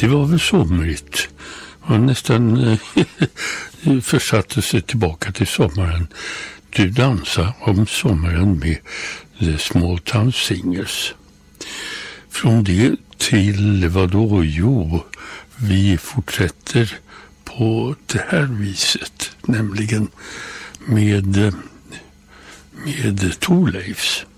det var väl somrigt. Han nästan försatte sig tillbaka till sommaren. Du dansar om sommaren med The Small Town Singers. Från det till vad då? Jo, vi fortsätter på det här viset, nämligen med Thorleifs.